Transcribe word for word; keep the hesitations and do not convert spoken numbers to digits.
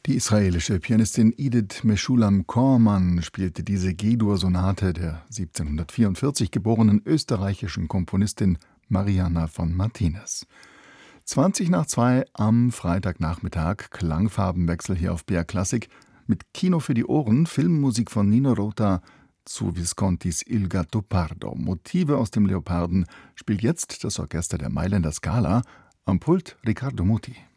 Die israelische Pianistin Idit Meshulam Korman spielte diese G-Dur-Sonate der siebzehnhundertvierundvierzig geborenen österreichischen Komponistin Marianna von Martinez. zwanzig nach zwei am Freitagnachmittag, Klangfarbenwechsel hier auf B R Klassik mit Kino für die Ohren, Filmmusik von Nino Rota zu Viscontis Il Gattopardo. Motive aus dem Leoparden spielt jetzt das Orchester der Mailänder Scala, am Pult Riccardo Muti.